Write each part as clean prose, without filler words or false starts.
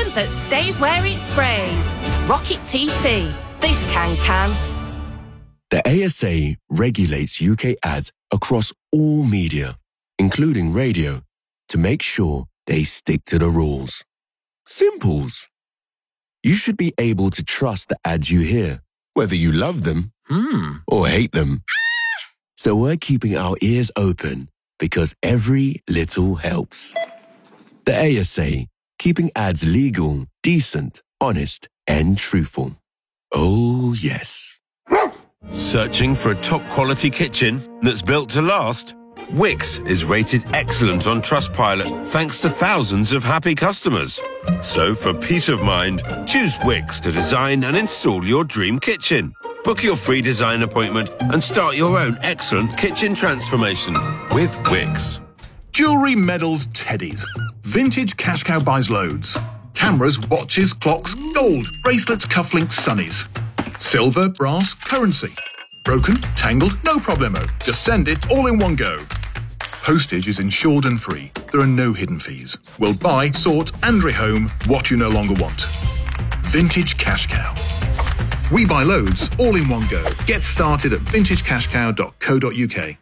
can that stays where it sprays. Rocket TT. This can. The ASA regulates UK ads across all media, including radio, to make sure they stick to the rules. Simples. You should be able to trust the ads you hear, whether you love them or hate them. So we're keeping our ears open because every little helps. The ASA, keeping ads legal, decent, honest, and truthful. Oh, yes. Searching for a top-quality kitchen that's built to last? Wickes is rated excellent on Trustpilot thanks to thousands of happy customers. So for peace of mind, choose Wickes to design and install your dream kitchen. Book your free design appointment and start your own excellent kitchen transformation with Wickes. Jewellery, medals, teddies. Vintage Cash Cow buys loads. Cameras, watches, clocks, gold, bracelets, cufflinks, sunnies. Silver, brass, currency. Broken, tangled, no problemo. Just send it all in one go. Postage is insured and free. There are no hidden fees. We'll buy, sort and rehome what you no longer want. Vintage Cash Cow. We buy loads all in one go. Get started at vintagecashcow.co.uk.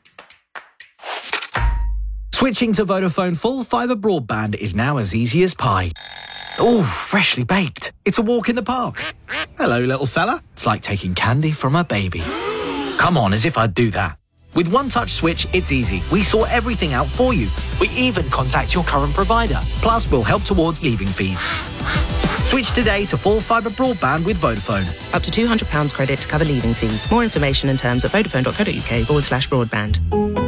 Switching to Vodafone full fibre broadband is now as easy as pie. Oh, freshly baked. It's a walk in the park. Hello, little fella. It's like taking candy from a baby. Come on, as if I'd do that. With One Touch Switch, it's easy. We sort everything out for you. We even contact your current provider. Plus, we'll help towards leaving fees. Switch today to full fibre broadband with Vodafone. Up to £200 credit to cover leaving fees. More information and terms at vodafone.co.uk/broadband.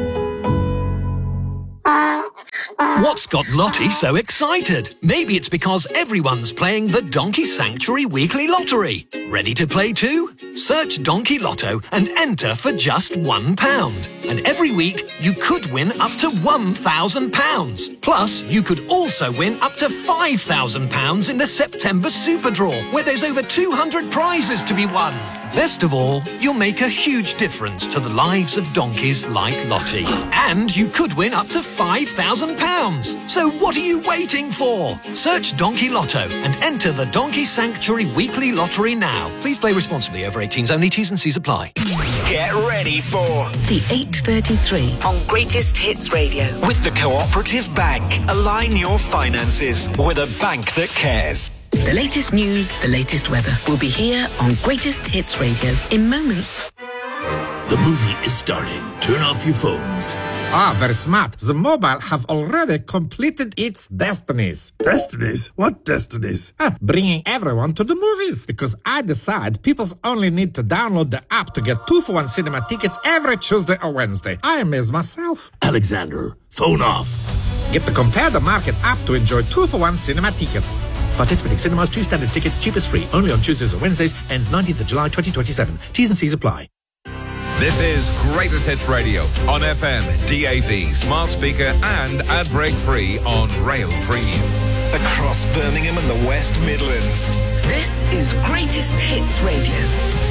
What's got Lottie so excited? Maybe it's because everyone's playing the Donkey Sanctuary Weekly Lottery. Ready to play too? Search Donkey Lotto and enter for just £1. And every week, you could win up to £1,000. Plus, you could also win up to £5,000 in the September Super Draw, where there's over 200 prizes to be won. Best of all, you'll make a huge difference to the lives of donkeys like Lottie. And you could win up to £5,000. So what are you waiting for? Search Donkey Lotto and enter the Donkey Sanctuary Weekly Lottery now. Please play responsibly. Over 18s only. T's and C's apply. Get ready for the 8:33 on Greatest Hits Radio. With the Cooperative Bank. Align your finances with a bank that cares. The latest news, the latest weather will be here on Greatest Hits Radio in moments. The movie is starting. Turn off your phones. Ah, very smart. The mobile have already completed its destinies. Destinies? What destinies? Bringing everyone to the movies. Because I decide people only need to download the app to get 2-for-1 cinema tickets every Tuesday or Wednesday. I amaze myself. Alexander, phone off. Get the Compare the Market app to enjoy 2-for-1 cinema tickets. Participating cinemas, 2 standard tickets, cheapest free. Only on Tuesdays or Wednesdays. Ends 19th of July 2027. T's and C's apply. This is Greatest Hits Radio on FM, DAB, smart speaker and ad break free on Rail Premium. Across Birmingham and the West Midlands. This is Greatest Hits Radio.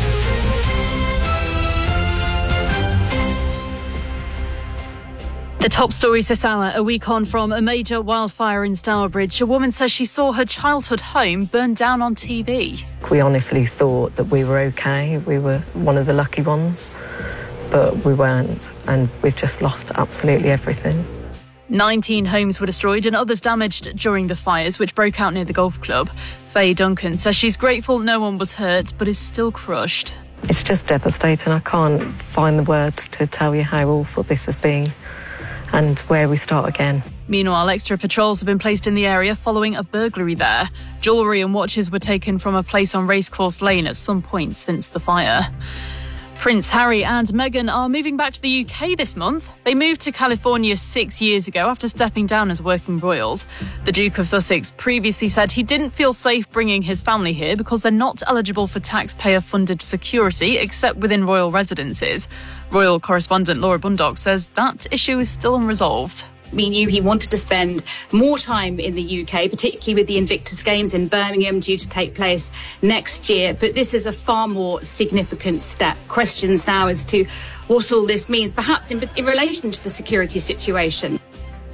The top stories this hour, a week on from a major wildfire in Stourbridge. A woman says she saw her childhood home burned down on TV. We honestly thought that we were okay. We were one of the lucky ones, but we weren't, and we've just lost absolutely everything. 19 homes were destroyed and others damaged during the fires, which broke out near the golf club. Faye Duncan says she's grateful no one was hurt, but is still crushed. It's just devastating. I can't find the words to tell you how awful this has been. And where we start again. Meanwhile, extra patrols have been placed in the area following a burglary there. Jewellery and watches were taken from a place on Racecourse Lane at some point since the fire. Prince Harry and Meghan are moving back to the UK this month. They moved to California 6 years ago after stepping down as working royals. The Duke of Sussex previously said he didn't feel safe bringing his family here because they're not eligible for taxpayer-funded security except within royal residences. Royal correspondent Laura Bundock says that issue is still unresolved. We knew he wanted to spend more time in the UK, particularly with the Invictus Games in Birmingham due to take place next year. But this is a far more significant step. Questions now as to what all this means, perhaps in relation to the security situation.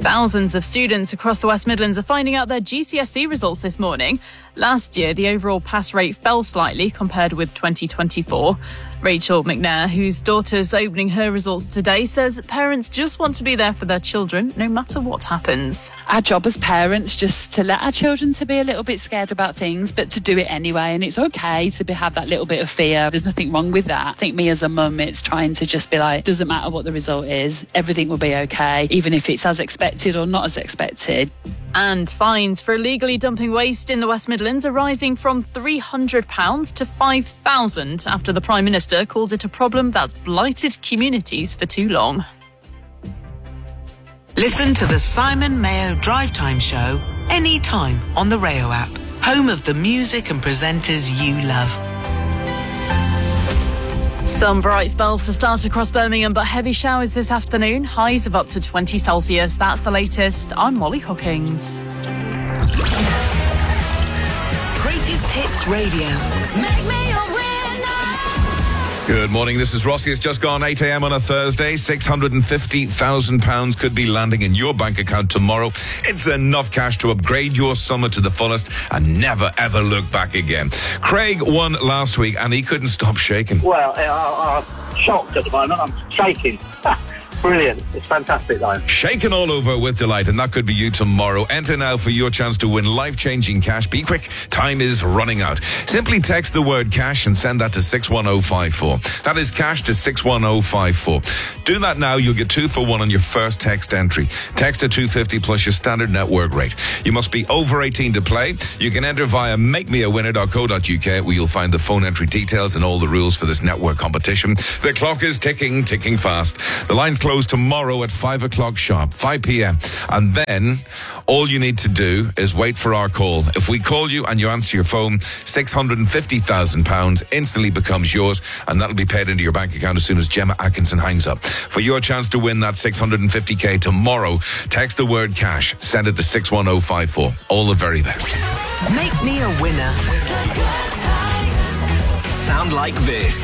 Thousands of students across the West Midlands are finding out their GCSE results this morning. Last year, the overall pass rate fell slightly compared with 2024. Rachel McNair, whose daughter's opening her results today, says parents just want to be there for their children no matter what happens. Our job as parents just to let our children to be a little bit scared about things, but to do it anyway. And it's okay to have that little bit of fear. There's nothing wrong with that. I think me as a mum, it's trying to just be like, doesn't matter what the result is, everything will be okay, even if it's as expected or not as expected. And fines for illegally dumping waste in the West Midlands are rising from £300 to £5,000 after the Prime Minister calls it a problem that's blighted communities for too long. Listen to the Simon Mayo Drive Time Show anytime on the Rayo app, home of the music and presenters you love. Some bright spells to start across Birmingham, but heavy showers this afternoon. Highs of up to 20 Celsius. That's the latest. I'm Molly Hookings. Greatest Hits Radio. Make me a winner. Good morning, this is Rossi. It's just gone 8 a.m. on a Thursday. £650,000 could be landing in your bank account tomorrow. It's enough cash to upgrade your summer to the fullest and never, ever look back again. Craig won last week and he couldn't stop shaking. Well, I'm shocked at the moment. I'm shaking. Brilliant. It's fantastic, though. Shaking all over with delight, and that could be you tomorrow. Enter now for your chance to win life-changing cash. Be quick. Time is running out. Simply text the word cash and send that to 61054. That is cash to 61054. Do that now. You'll get 2 for 1 on your first text entry. Text to 250 plus your standard network rate. You must be over 18 to play. You can enter via makemeawinner.co.uk, where you'll find the phone entry details and all the rules for this network competition. The clock is ticking fast. The line's closed tomorrow at 5 o'clock sharp, 5 p.m. And then all you need to do is wait for our call. If we call you and you answer your phone, £650,000 instantly becomes yours, and that'll be paid into your bank account as soon as Gemma Atkinson hangs up. For your chance to win that 650k tomorrow, text the word cash, send it to 61054. All the very best. Make me a winner. Sound like this.